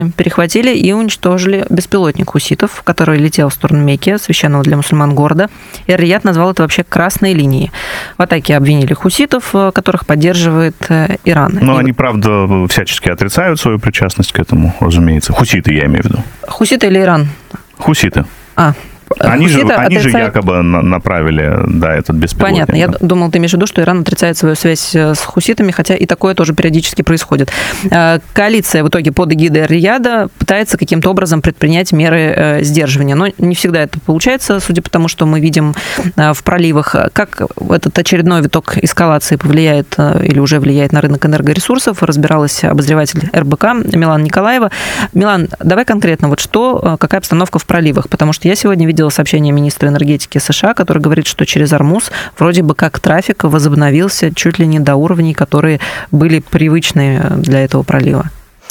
перехватили и уничтожили беспилотник хуситов, который летел в сторону Мекки, священного для мусульман города. Эр-Рияд назвал это вообще красной линией. В атаке обвинили хуситов, которых поддерживает Иран. Но они, правда, всячески отрицают свою причастность к этому, разумеется. Хуситы, я имею в виду. Хуситы или Иран? Хуситы. Они же якобы направили, да, этот беспилотник. Понятно. Я думал, ты имеешь в виду, что Иран отрицает свою связь с хуситами, хотя и такое тоже периодически происходит. Коалиция в итоге под эгидой Эр-Рияда пытается каким-то образом предпринять меры сдерживания, но не всегда это получается, судя по тому, что мы видим в проливах. Как этот очередной виток эскалации повлияет или уже влияет на рынок энергоресурсов, разбиралась обозреватель РБК Милана Николаева. Милан, давай конкретно, вот что, какая обстановка в проливах, потому что я сегодня видела сообщение министра энергетики США, который говорит, что через Ормуз вроде бы как трафик возобновился чуть ли не до уровней, которые были привычны для этого пролива.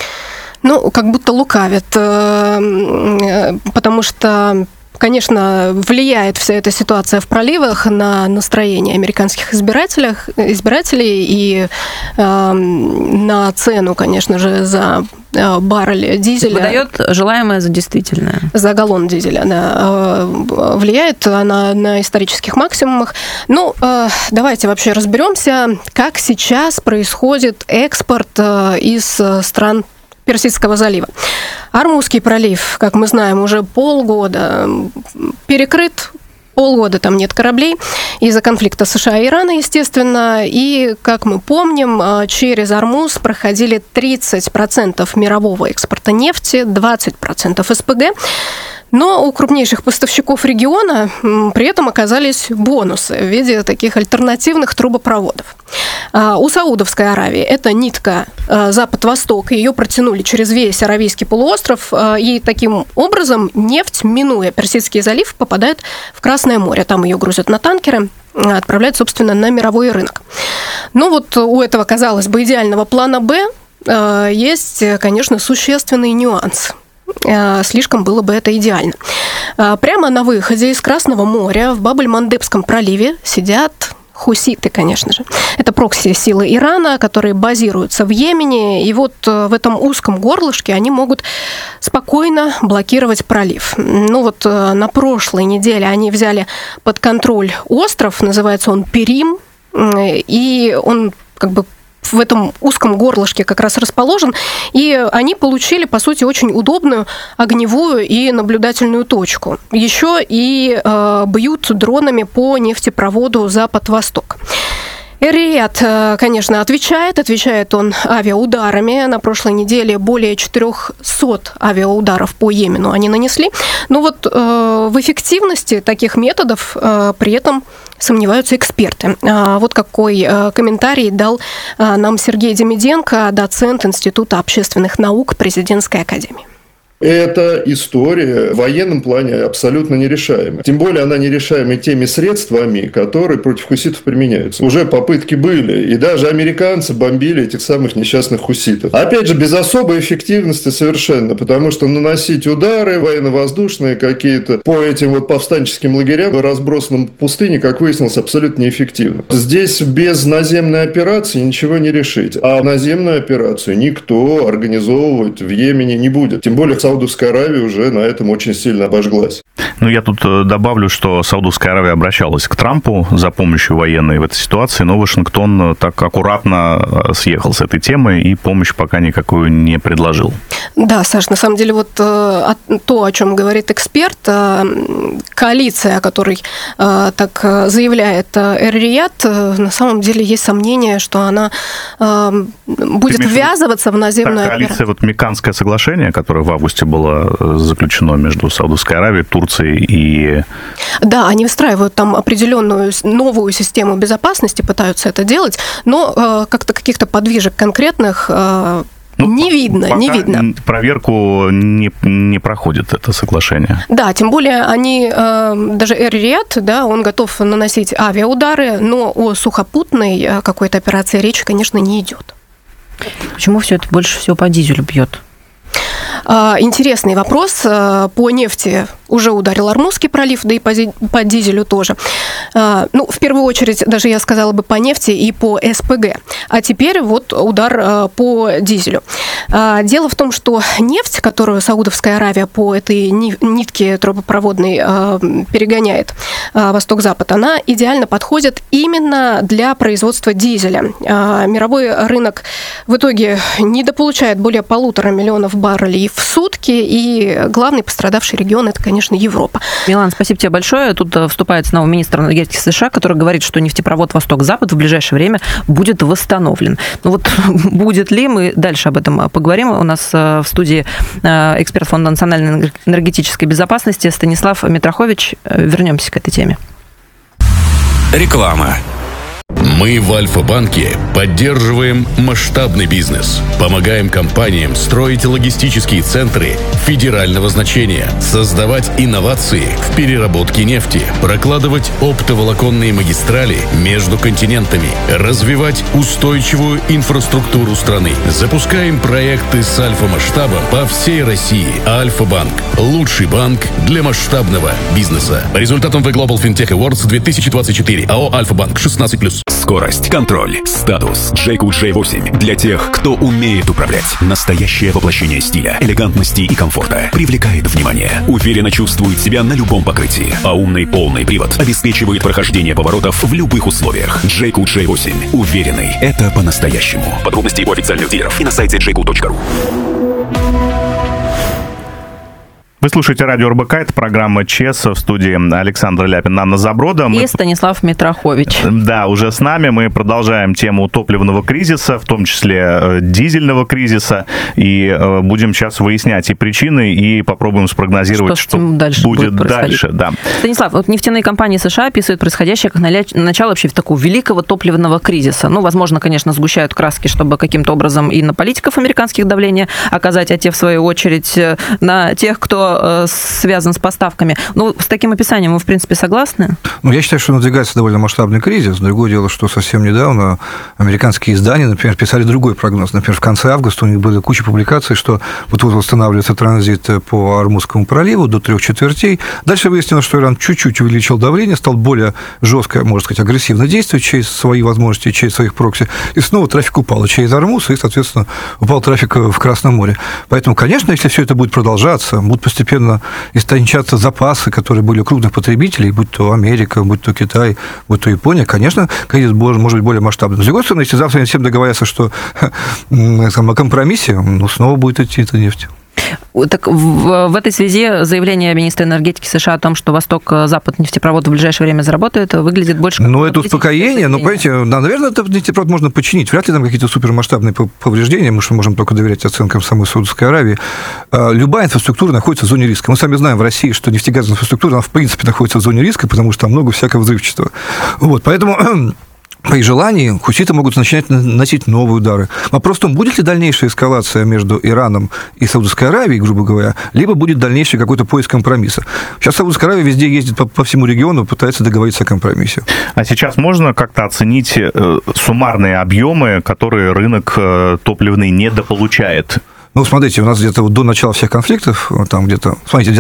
Как будто лукавят, потому что, конечно, влияет вся эта ситуация в проливах на настроение американских избирателей и на цену, конечно же, за баррель дизеля. Выдает желаемое за действительное. За галлон дизеля, да. Влияет она на исторических максимумах. Давайте вообще разберемся, как сейчас происходит экспорт из стран Персидского залива. Ормузский пролив, как мы знаем, уже полгода перекрыт. Полгода там нет кораблей из-за конфликта США и Ирана, естественно. И, как мы помним, через Ормуз проходили 30% мирового экспорта нефти, 20% СПГ. Но у крупнейших поставщиков региона при этом оказались бонусы в виде таких альтернативных трубопроводов. У Саудовской Аравии это нитка запад-восток, ее протянули через весь Аравийский полуостров, и таким образом нефть, минуя Персидский залив, попадает в Красное море. Там ее грузят на танкеры, отправляют, собственно, на мировой рынок. Но вот у этого, казалось бы, идеального плана «Б» есть, конечно, существенный нюанс. Слишком было бы это идеально. Прямо на выходе из Красного моря в Баб-эль-Мандебском проливе сидят хуситы, конечно же. Это прокси-силы Ирана, которые базируются в Йемене, и вот в этом узком горлышке они могут спокойно блокировать пролив. На прошлой неделе они взяли под контроль остров, называется он Перим, и он в этом узком горлышке как раз расположен, и они получили, по сути, очень удобную огневую и наблюдательную точку. Еще и бьют дронами по нефтепроводу Запад-Восток. Эр-Рияд, конечно, отвечает он авиаударами. На прошлой неделе более 400 авиаударов по Йемену они нанесли. Но в эффективности таких методов при этом сомневаются эксперты. Вот какой комментарий дал нам Сергей Демиденко, доцент Института общественных наук Президентской академии. Эта история в военном плане абсолютно нерешаема. Тем более она нерешаема теми средствами, которые против хуситов применяются. Уже попытки были, и даже американцы бомбили этих самых несчастных хуситов. Опять же, без особой эффективности совершенно, потому что наносить удары военно-воздушные какие-то по этим повстанческим лагерям, разбросанным в пустыне, как выяснилось, абсолютно неэффективно. Здесь без наземной операции ничего не решить. А наземную операцию никто организовывать в Йемене не будет. Тем более Саудовская Аравия уже на этом очень сильно обожглась. Я тут добавлю, что Саудовская Аравия обращалась к Трампу за помощью военной в этой ситуации, но Вашингтон так аккуратно съехал с этой темы и помощь пока никакую не предложил. Да, Саш, на самом деле то, о чем говорит эксперт, коалиция, о которой так заявляет Эр-Рияд, на самом деле есть сомнение, что она будет ввязываться в наземную операцию. Коалиция, Меканское соглашение, которое в августе было заключено между Саудовской Аравией, Турцией и... Да, они выстраивают там определенную новую систему безопасности, пытаются это делать, но как-то каких-то подвижек конкретных не видно. Проверку не проходит это соглашение. Да, тем более они, даже Эр-Рияд, он готов наносить авиаудары, но о сухопутной какой-то операции речи, конечно, не идет. Почему все это больше всего по дизелю бьет? Интересный вопрос. По нефти уже ударил Ормузский пролив, да и по дизелю тоже. В первую очередь, даже я сказала бы, по нефти и по СПГ. А теперь вот удар по дизелю. Дело в том, что нефть, которую Саудовская Аравия по этой нитке трубопроводной перегоняет восток-запад, она идеально подходит именно для производства дизеля. Мировой рынок в итоге недополучает более 1,5 миллиона баррелей в сутки, и главный пострадавший регион – это, конечно, Европа. Милана, спасибо тебе большое. Тут вступает снова министр энергетики США, который говорит, что нефтепровод «Восток-Запад» в ближайшее время будет восстановлен. Будет ли, мы дальше об этом поговорим. У нас в студии эксперт Фонда национальной энергетической безопасности Станислав Митрохович. Вернемся к этой теме. Реклама. Мы в Альфа-банке поддерживаем масштабный бизнес, помогаем компаниям строить логистические центры федерального значения, создавать инновации в переработке нефти, прокладывать оптоволоконные магистрали между континентами, развивать устойчивую инфраструктуру страны. Запускаем проекты с альфа-масштабом по всей России. Альфа-банк – лучший банк для масштабного бизнеса. По результатам The Global FinTech Awards 2024 АО «Альфа-банк» 16+. Скорость, контроль, статус. JQ J8 для тех, кто умеет управлять. Настоящее воплощение стиля, элегантности и комфорта. Привлекает внимание. Уверенно чувствует себя на любом покрытии. А умный полный привод обеспечивает прохождение поворотов в любых условиях. JQ J8. Уверенный. Это по-настоящему. Подробности у официальных дилеров и на сайте jq.ru. Вы слушаете радио РБК, это программа ЧС, в студии Александр Ляпин, Анна Заброда. И Станислав Митрохович. Да, уже с нами. Мы продолжаем тему топливного кризиса, в том числе дизельного кризиса, и будем сейчас выяснять и причины, и попробуем спрогнозировать, что будет дальше. Да. Станислав, вот нефтяные компании США описывают происходящее как начало вообще такого великого топливного кризиса. Возможно, конечно, сгущают краски, чтобы каким-то образом и на политиков американских давление оказать, а те, в свою очередь, на тех, кто связан с поставками. С таким описанием вы, в принципе, согласны? Я считаю, что надвигается довольно масштабный кризис. Другое дело, что совсем недавно американские издания, например, писали другой прогноз. Например, в конце августа у них была куча публикаций, что вот-вот восстанавливается транзит по Ормузскому проливу до 3/4. Дальше выяснилось, что Иран чуть-чуть увеличил давление, стал более жестко, можно сказать, агрессивно действовать через свои возможности, через своих прокси. И снова трафик упал через Ормуз, и, соответственно, упал трафик в Красном море. Поэтому, конечно, если все это будет продолжаться, будут постепенно истончаться запасы, которые были у крупных потребителей, будь то Америка, будь то Китай, будь то Япония, конечно, кризис может быть более масштабным. С другой стороны, если завтра они всем договорятся, что о компромиссе, снова будет идти эта нефть. Так в этой связи заявление министра энергетики США о том, что Восток-Запад нефтепровод в ближайшее время заработает, выглядит больше как... это успокоение, понимаете, наверное, этот нефтепровод можно починить. Вряд ли там какие-то супермасштабные повреждения, мы можем только доверять оценкам самой Саудовской Аравии. Любая инфраструктура находится в зоне риска. Мы сами знаем в России, что нефтегазовая инфраструктура, она в принципе находится в зоне риска, потому что там много всякого взрывчатого. Поэтому... При желании хуситы могут начать наносить новые удары. Вопрос в том, будет ли дальнейшая эскалация между Ираном и Саудовской Аравией, грубо говоря, либо будет дальнейший какой-то поиск компромисса. Сейчас Саудовская Аравия везде ездит по всему региону, пытается договориться о компромиссе. А сейчас можно как-то оценить суммарные объемы, которые рынок топливный недополучает? Смотрите, у нас где-то до начала всех конфликтов, где-то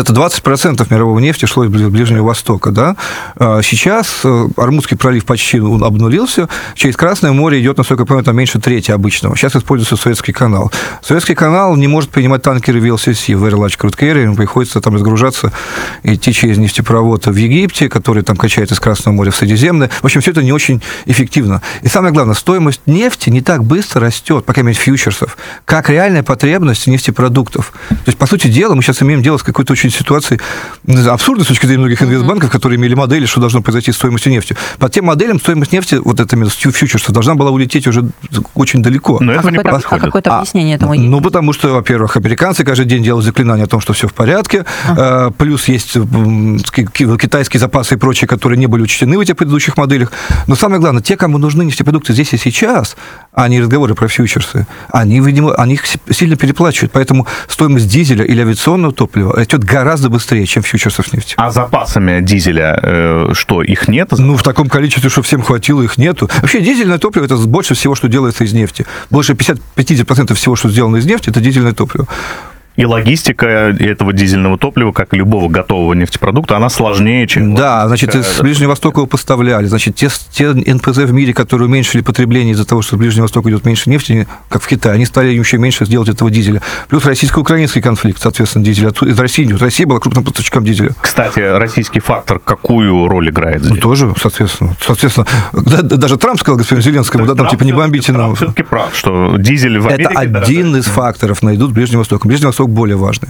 20% мирового нефти шло из Ближнего Востока, да? Сейчас Ормузский пролив почти обнулился, через Красное море идет, насколько я помню, меньше трети обычного. Сейчас используется Суэцкий канал. Суэцкий канал не может принимать танкеры VLCC, Very Large Crude Carrier, им приходится разгружаться, идти через нефтепровод в Египте, который качает из Красного моря в Средиземное. В общем, все это не очень эффективно. И самое главное, стоимость нефти не так быстро растет, по крайней мере, фьючерсов, как реальная потребность нефтепродуктов. То есть, по сути дела, мы сейчас имеем дело с какой-то очень ситуацией абсурдной с точки зрения многих инвестбанков, которые имели модели, что должно произойти с стоимостью нефти. По тем моделям стоимость нефти, фьючерсов, должна была улететь уже очень далеко. Но это не происходит. Какое-то объяснение этому есть? Потому что, во-первых, американцы каждый день делают заклинания о том, что все в порядке, плюс есть китайские запасы и прочие, которые не были учтены в этих предыдущих моделях. Но самое главное, те, кому нужны нефтепродукты здесь и сейчас, а не разговоры про фьючерсы, они, видимо, их сильно переплачивают. Поэтому стоимость дизеля или авиационного топлива растет гораздо быстрее, чем фьючерсов нефти. А запасами дизеля что, их нет? В таком количестве, что всем хватило, их нету. Вообще дизельное топливо – это больше всего, что делается из нефти. Больше 50% всего, что сделано из нефти, это дизельное топливо. И логистика этого дизельного топлива, как и любого готового нефтепродукта, она сложнее, чем... Да, значит, из Ближнего Востока его поставляли. Значит, те НПЗ в мире, которые уменьшили потребление из-за того, что с Ближнего Востока идет меньше нефти, как в Китае, они стали еще меньше сделать этого дизеля. Плюс российско-украинский конфликт, соответственно, дизель из России идет. Россия была крупным поставщиком дизеля. Кстати, российский фактор какую роль играет здесь? Тоже, соответственно. Даже Трамп сказал господину Зеленскому, да, там типа не бомбите нам. Все-таки прав, что дизель в Америке... Это один из факторов найдут Ближний Восток. Ближний Восток более важный.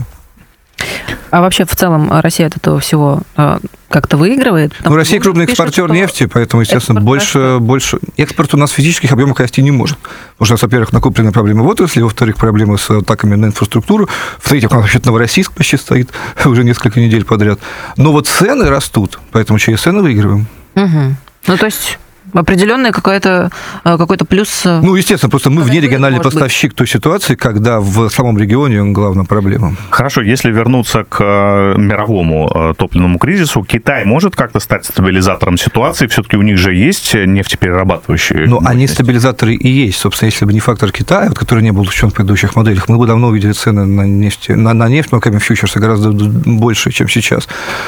А вообще в целом Россия от этого всего как-то выигрывает? Россия крупный экспортер нефти, поэтому, естественно, больше... Экспорт у нас в физических объемах расти не может. Потому что у нас, во-первых, накопленные проблемы в отрасли, во-вторых, проблемы с атаками на инфраструктуру, в-третьих, у нас вообще Новороссийск почти стоит уже несколько недель подряд. Но вот цены растут, поэтому через цены выигрываем. Угу. Ну, то есть... определенный какой-то плюс... Ну, естественно, просто мы внерегиональный поставщик той ситуации, когда в самом регионе главная проблема. Хорошо, если вернуться к мировому топливному кризису, Китай может как-то стать стабилизатором ситуации? Все-таки у них же есть нефтеперерабатывающие мощности. Они стабилизаторы и есть. Собственно, если бы не фактор Китая, который не был учтен в предыдущих моделях, мы бы давно увидели цены на нефть, на фьючерсы гораздо больше, чем сейчас.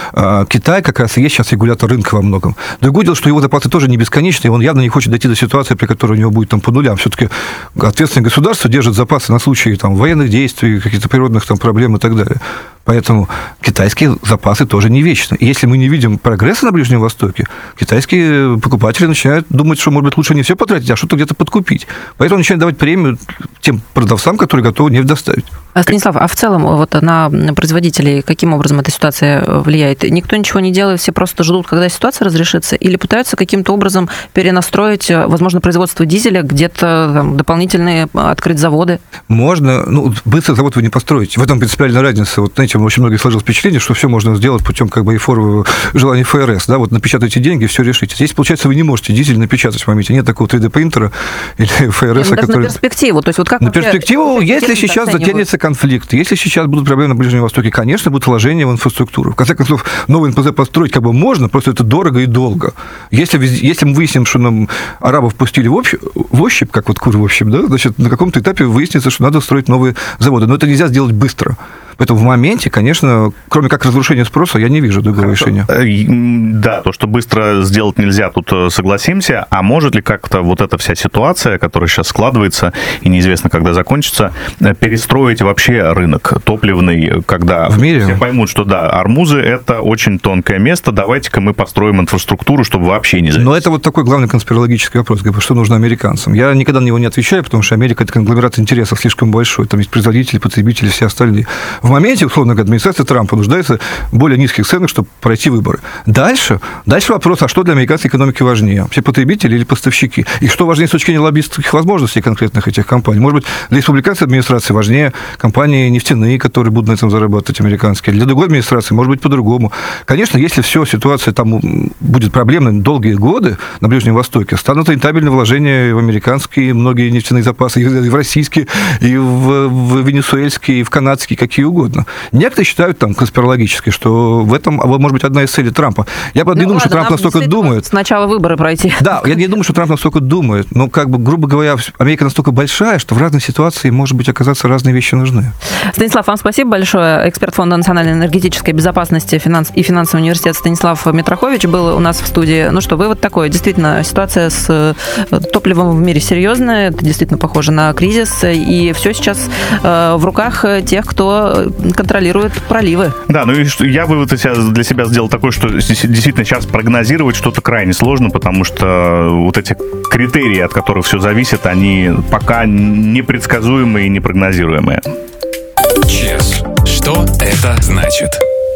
Китай как раз и есть сейчас регулятор рынка во многом. Другое дело, что его запасы тоже не бесконечны, и он явно не хочет дойти до ситуации, при которой у него будет там по нулям. Все-таки ответственное государство держит запасы на случай там военных действий, каких-то природных там проблем и так далее. Поэтому китайские запасы тоже не вечны. И если мы не видим прогресса на Ближнем Востоке, китайские покупатели начинают думать, что, может быть, лучше не все потратить, а что-то где-то подкупить. Поэтому начинают давать премию тем продавцам, которые готовы нефть доставить. Станислав, а в целом вот на производителей каким образом эта ситуация влияет? Никто ничего не делает, все просто ждут, когда ситуация разрешится, или пытаются каким-то образом перенастроить, возможно, производство дизеля, где-то там, дополнительные открыть заводы? Можно. Ну, быстро завод вы не построите. В этом принципиальная разница. Вот, знаете, очень многих сложилось впечатление, что все можно сделать путем как бы желания ФРС. Да? Вот напечатайте деньги, все решите. Здесь, получается, вы не можете дизель напечатать в моменте. Нет такого 3D-принтера или ФРС, который... На перспективу. То есть, вот как на перспективу, если сейчас затянется конфликт, если сейчас будут проблемы на Ближнем Востоке, конечно, будут вложения в инфраструктуру. В конце концов, новый НПЗ построить как бы можно, просто это дорого и долго. Если мы выясним, что нам арабов пустили в ощупь, как вот кур в ощупь, да, значит, на каком-то этапе выяснится, что надо строить новые заводы. Но это нельзя сделать быстро. Поэтому в моменте, конечно, кроме как разрушения спроса, я не вижу другого решения. Да, то, что быстро сделать нельзя, тут согласимся. А может ли как-то вот эта вся ситуация, которая сейчас складывается, и неизвестно, когда закончится, перестроить вообще рынок топливный, когда в мире? Все поймут, что да, Ормузы – это очень тонкое место, давайте-ка мы построим инфраструктуру, чтобы вообще не зависеть. Но это вот такой главный конспирологический вопрос, что нужно американцам. Я никогда на него не отвечаю, потому что Америка – это конгломерат интересов слишком большой. Там есть производители, потребители, все остальные. В моменте, условно говоря, администрация Трампа нуждается в более низких ценах, чтобы пройти выборы. Дальше вопрос, а что для американской экономики важнее? Все потребители или поставщики? И что важнее с точки зрения лоббистских возможностей конкретных этих компаний? Может быть, для республиканской администрации важнее компании нефтяные, которые будут на этом зарабатывать, американские. Для другой администрации может быть по-другому. Конечно, если ситуация там будет проблемной долгие годы на Ближнем Востоке, станут рентабельны вложения в американские многие нефтяные запасы, и в российские, и в венесуэльские, и в канадские, какие угодно. Некоторые считают там конспирологически, что в этом, может быть, одна из целей Трампа. Я, правда, не думаю, что Трамп настолько думает. Сначала выборы пройти. Да, я не думаю, что Трамп настолько думает. Но, грубо говоря, Америка настолько большая, что в разной ситуации, может быть, оказаться разные вещи нужны. Станислав, вам спасибо большое. Эксперт Фонда национальной энергетической безопасности и финансового университета Станислав Митрохович был у нас в студии. Ну что, вывод такой. Действительно, ситуация с топливом в мире серьезная. Это действительно похоже на кризис. И все сейчас в руках тех, кто контролирует проливы. Да, ну и я вывод для себя сделал такой, что действительно сейчас прогнозировать что-то крайне сложно, потому что вот эти критерии, от которых все зависит, они пока непредсказуемые и непрогнозируемые. ЧЕС. Что это значит?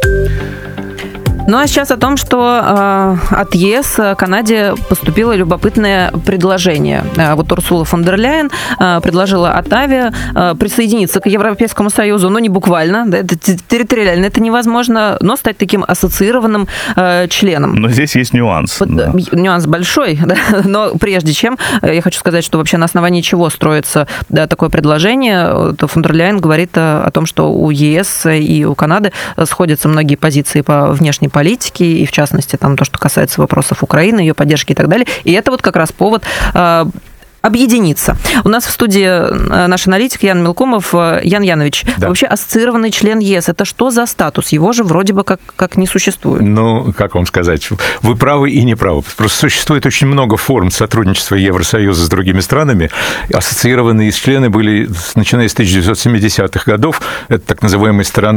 Ну а сейчас о том, что от ЕС Канаде поступило любопытное предложение. Вот Урсула фон дер Ляйен предложила Оттаве присоединиться к Европейскому Союзу, но не буквально, да, это территориально, это невозможно, но стать таким ассоциированным членом. Но здесь есть нюанс. Вот, да. Нюанс большой, да? Но прежде чем, я хочу сказать, что вообще на основании чего строится такое предложение, то фон дер Ляйен говорит о том, что у ЕС и у Канады сходятся многие позиции по внешней политики, и в частности, там то, что касается вопросов Украины, ее поддержки и так далее. И это вот как раз повод объединиться. У нас в студии наш аналитик Ян Мелкомов. Ян Янович, вообще ассоциированный член ЕС, это что за статус? Его же вроде бы как не существует. Ну, как вам сказать, вы правы и не правы. Просто существует очень много форм сотрудничества Евросоюза с другими странами. Ассоциированные члены были, начиная с 1970-х годов, это так называемые страны